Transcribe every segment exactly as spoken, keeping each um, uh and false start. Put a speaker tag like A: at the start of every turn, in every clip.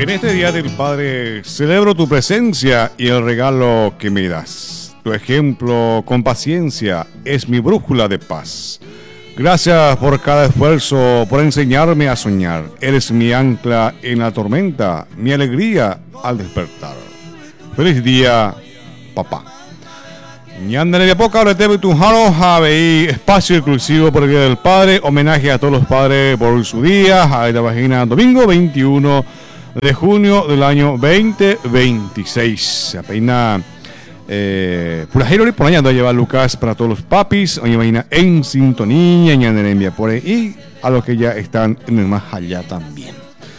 A: En este Día del Padre celebro tu presencia y el regalo que me das. Tu ejemplo con paciencia es mi brújula de paz. Gracias por cada esfuerzo, por enseñarme a soñar. Eres mi ancla en la tormenta, mi alegría al despertar. Feliz día, papá. Ñandere de poca hora te tu jalo javeí espacio exclusivo por el Día del Padre, homenaje a todos los padres por su día, a la página domingo veintiuno de junio del año veinte veintiséis. Se apeina eh, Purajero y por allá ando a llevar Lucas para todos los papis, hoy imagina en sintonía, Ñandere envía por ahí y a los que ya están en el más allá también.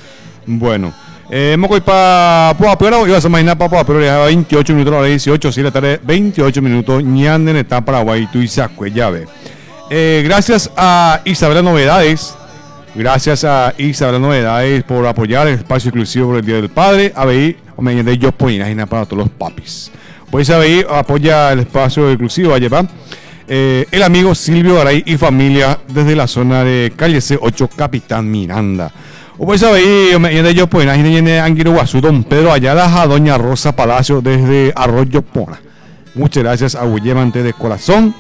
A: Bueno. Eh, Mocoy para Pua pero iba a imaginar para pero ya veintiocho minutos a las dieciocho, sí, la tarde, veintiocho minutos, Ñanden está Paraguay, tú y Sacue, llave. Eh, gracias a Isabela Novedades, gracias a Isabela Novedades por apoyar el espacio exclusivo por el Día del Padre. A ver, o me de yo poina para todos los papis. Pues a ver, apoya el espacio exclusivo a llevar. Eh, el amigo Silvio Garay y familia desde la zona de calle C ocho, Capitán Miranda. O pues ahí, me de yo pues en Anguiro Guazú, don Pedro Ayala, a doña Rosa Palacio desde Arroyo Pona. Muchas gracias a Willemante de corazón.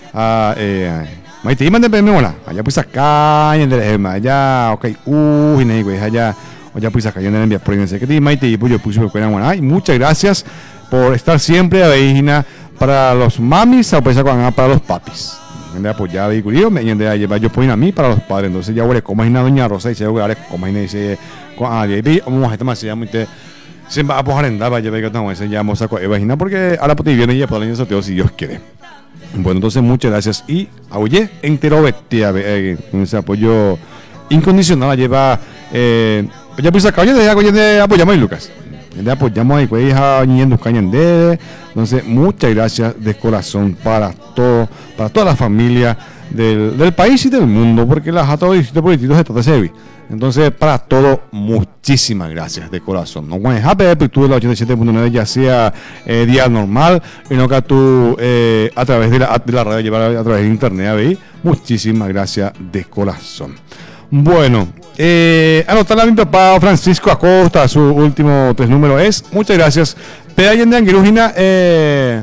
A: A eh, Maite, mande hola. Allá pues acá, en el allá, ok, uh, y güey, allá, allá pues acá, en el envía por el secreto. Maite, y pues yo puse por bueno. Muchas gracias por estar siempre a Veijina para los mamis, a pues para los papis. De apoyar vehículo me de llevar yo ponen a mí para los padres, entonces ya huele como imagina doña Rosa y se va a como imagina dice ah de vamos a estar más ya muy se va a poner en daba llevar que estamos ese ya vamos a imagina porque ahora pues viene ya por el sorteo si Dios quiere. Bueno, entonces muchas gracias y oye entero bestia con ese apoyo incondicional lleva eh ya pues acá ya de apoyamos a Lucas. Le apoyamos ahí, pues, a Niñendo Cañandé. Entonces, muchas gracias de corazón para todo, para toda la familia del, del país y del mundo, porque las a todos los distintos políticos se trata de servir. Entonces, para todo, muchísimas gracias de corazón. No puedes hacer, tú de la ochenta y siete punto nueve, ya sea eh, día normal, y no que tú eh, a través de la, de la radio, llevar a, a través de internet, a ver. Muchísimas gracias de corazón. Bueno, eh, anotar a mi papá Francisco Acosta, su último tres números es, muchas gracias. Pedallen de Anguirujina, eh,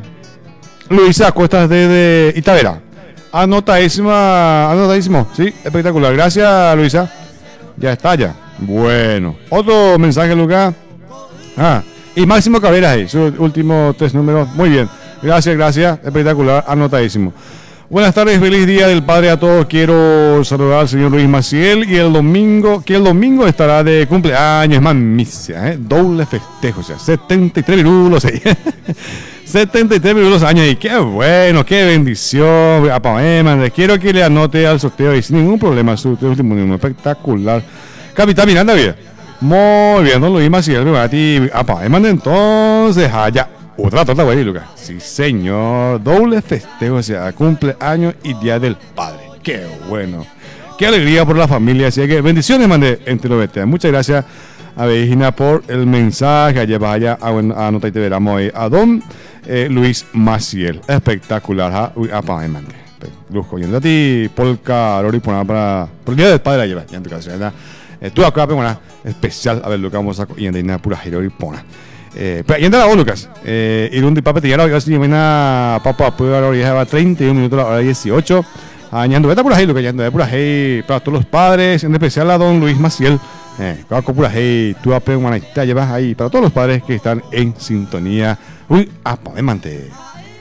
A: Luisa Acosta desde Itavera. Anotadísima, anotadísimo, sí, espectacular. Gracias, Luisa. Ya está, ya. Bueno, otro mensaje, Lucas. Ah, y Máximo Cabrera ahí, sus últimos tres números. Muy bien, gracias, gracias, espectacular, anotadísimo. Buenas tardes, feliz Día del Padre a todos. Quiero saludar al señor Luis Maciel y el domingo, que el domingo estará de cumpleaños, es mamicia, ¿eh? Doble festejo, o sea, setenta y tres virulos, ¿eh? setenta y tres virulos años y qué bueno, qué bendición. Quiero que le anote al sorteo y sin ningún problema su último número, espectacular. Capitán Miranda, bien. Muy bien, don Luis Maciel, a ti, entonces, allá. Otra torta, güey, Lucas. Sí, señor. Doble festejo, o sea, cumpleaños y Día del Padre. Qué bueno. Qué alegría por la familia. Así que bendiciones, mandé entre los veteran. Muchas gracias a Virginia por el mensaje. Allá vaya a, a Nota y te veramos hoy. A don eh, Luis Maciel. Espectacular. ¿Ah? Uy, apa, me mandé. Lujo. Y a ti, Polka, Lori, para, para, por el Día del Padre, allá ya en tu casa, ¿verdad? Eh, tú acá, pero bueno, especial. A ver lo que vamos a. Y en la pura Lori, pona. Eh, pero ahí anda la voz, Lucas. Eh, y un papá te llega a si viene papá, puede ahora ya va treinta y un minutos a la hora dieciocho. Añando, vete por ahí, Lucas, añando, por ahí, para todos los padres, en especial a don Luis Maciel. Eh, por ahí, tú aprendes, te llevas ahí, para todos los padres que están en sintonía. Uy, apa, de mante.